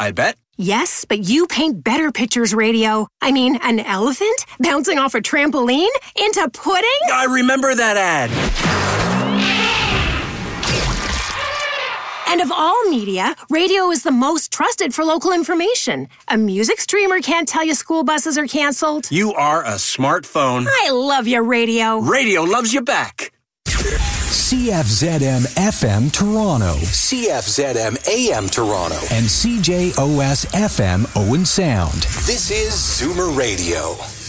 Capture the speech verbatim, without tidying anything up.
I bet. Yes, but you paint better pictures, Radio. I mean, an elephant bouncing off a trampoline into pudding? I remember that ad. And of all media, radio is the most trusted for local information. A music streamer can't tell you school buses are canceled. You are a smartphone. I love you, Radio. Radio loves you back. C F Z M F M Toronto, C F Z M A M Toronto, and C J O S F M Owen Sound. This is Zoomer Radio.